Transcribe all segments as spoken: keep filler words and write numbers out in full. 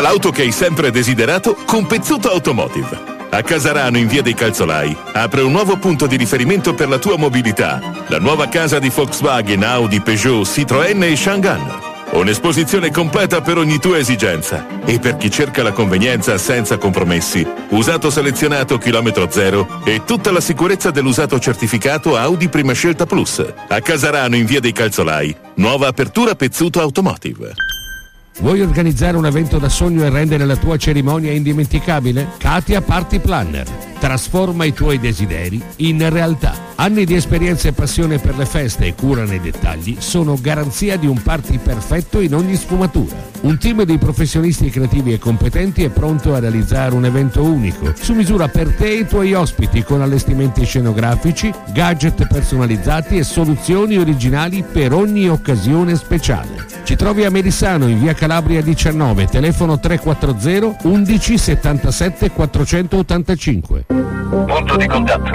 l'auto che hai sempre desiderato con Pezzuto Automotive. A Casarano, in via dei Calzolai, apre un nuovo punto di riferimento per la tua mobilità. La nuova casa di Volkswagen, Audi, Peugeot, Citroën e Chang'an. Un'esposizione completa per ogni tua esigenza. E per chi cerca la convenienza senza compromessi, usato selezionato chilometro zero e tutta la sicurezza dell'usato certificato Audi Prima Scelta Plus. A Casarano, in via dei Calzolai, nuova apertura Pezzuto Automotive. Vuoi organizzare un evento da sogno e rendere la tua cerimonia indimenticabile? Katia Party Planner. Trasforma i tuoi desideri in realtà. Anni di esperienza e passione per le feste e cura nei dettagli sono garanzia di un party perfetto in ogni sfumatura. Un team di professionisti creativi e competenti è pronto a realizzare un evento unico, su misura per te e i tuoi ospiti, con allestimenti scenografici, gadget personalizzati e soluzioni originali per ogni occasione speciale. Ci trovi a Merissano, in via Calabria diciannove, telefono tre quattro zero undici settantasette quattrocentottantacinque. Punto di contatto.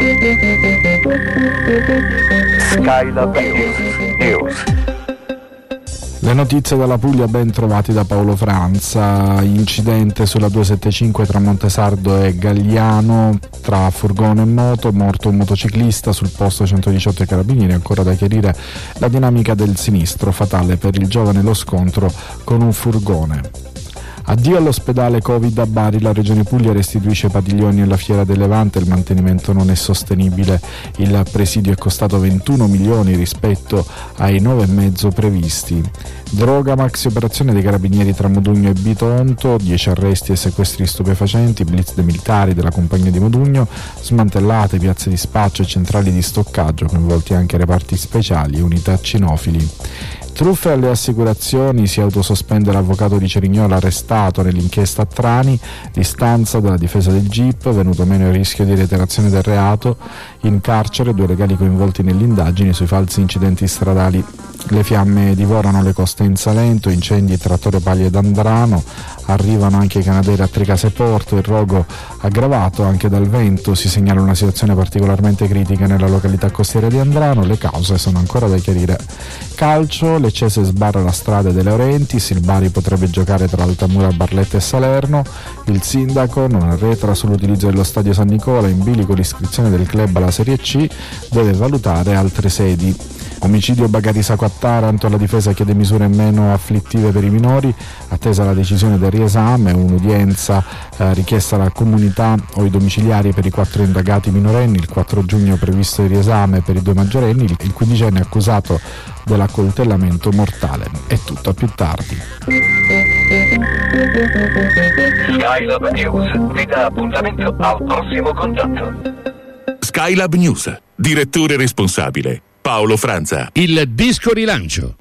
Skylab News. Le notizie dalla Puglia ben trovati da Paolo Franza. Incidente sulla duecentosettantacinque tra Montesardo e Gagliano, tra furgone e moto, morto un motociclista. Sul posto centodiciotto carabinieri, ancora da chiarire la dinamica del sinistro, fatale per il giovane lo scontro con un furgone. Addio all'ospedale Covid a Bari, la Regione Puglia restituisce padiglioni alla Fiera del Levante, il mantenimento non è sostenibile, il presidio è costato ventuno milioni rispetto ai nove e mezzo previsti. Droga, maxi operazione dei carabinieri tra Modugno e Bitonto, dieci arresti e sequestri stupefacenti, blitz dei militari della compagnia di Modugno, smantellate piazze di spaccio e centrali di stoccaggio, coinvolti anche reparti speciali e unità cinofili. Truffe alle assicurazioni, si autosospende l'avvocato di Cerignola arrestato nell'inchiesta a Trani, l'istanza della difesa del G I P, venuto meno il rischio di reiterazione del reato, in carcere due legali coinvolti nelle indagini sui falsi incidenti stradali. Le fiamme divorano le coste in Salento, incendi tra Torre Paglia ed Andrano, arrivano anche i Canadairi a Tricase Porto, il rogo aggravato anche dal vento, si segnala una situazione particolarmente critica nella località costiera di Andrano, le cause sono ancora da chiarire. Calcio, l'Eccese sbarra la strada delle Laurentiis, il Bari potrebbe giocare tra Altamura, Barletta e Salerno, il sindaco non arretra sull'utilizzo dello stadio San Nicola, in bilico l'iscrizione del club alla Serie C, deve valutare altre sedi. Omicidio Bagarisaco a Taranto, la difesa chiede misure meno afflittive per i minori, attesa la decisione del riesame, un'udienza eh, richiesta alla comunità o i domiciliari per i quattro indagati minorenni, il quattro giugno previsto il riesame per i due maggiorenni, il quindicenne accusato dell'accoltellamento mortale. È tutto, a più tardi. Skylab News vi dà appuntamento al prossimo contatto. Skylab News, direttore responsabile Paolo Franza. Il disco rilancio.